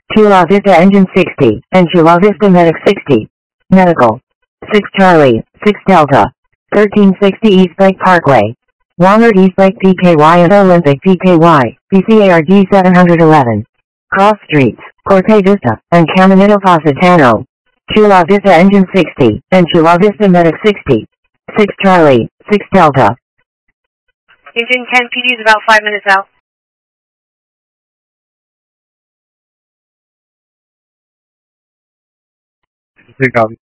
Chula Vista Engine 60, and Chula Vista Medic 60. Medical. 6 Charlie, 6 Delta. 1360 East Lake Parkway. Walnut East Lake PKY and Olympic PKY, PCARG 711. Cross Streets, Corte Vista, and Caminito Positano. Chula Vista Engine 60, and Chula Vista Medic 60. 6 Charlie, 6 Delta. Engine 10 PD is about 5 minutes out. Copy.